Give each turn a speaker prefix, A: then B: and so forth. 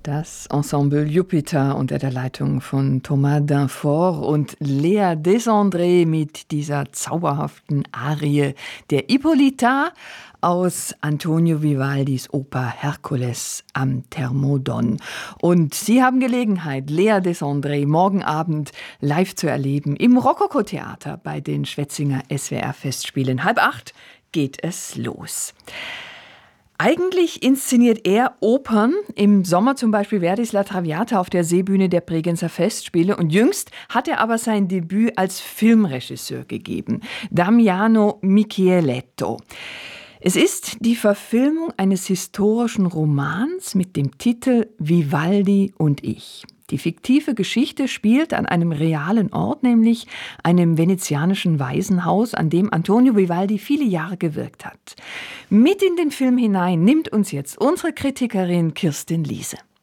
A: Das Ensemble Jupiter unter der Leitung von Thomas Dinfort und Lea Desandré mit dieser zauberhaften Arie der Ippolita aus Antonio Vivaldis Oper Herkules am Thermodon. Und Sie haben Gelegenheit, Lea Desandré morgen Abend live zu erleben im Rokoko-Theater bei den Schwetzinger SWR-Festspielen. 7:30 geht es los. Eigentlich inszeniert er Opern, im Sommer zum Beispiel Verdis La Traviata auf der Seebühne der Bregenzer Festspiele, und jüngst hat er aber sein Debüt als Filmregisseur gegeben, Damiano Micheletto. Es ist die Verfilmung eines historischen Romans mit dem Titel Vivaldi und ich. Die fiktive Geschichte spielt an einem realen Ort, nämlich einem venezianischen Waisenhaus, an dem Antonio Vivaldi viele Jahre gewirkt hat. Mit in den Film hinein nimmt uns jetzt unsere Kritikerin Kirstin Liese.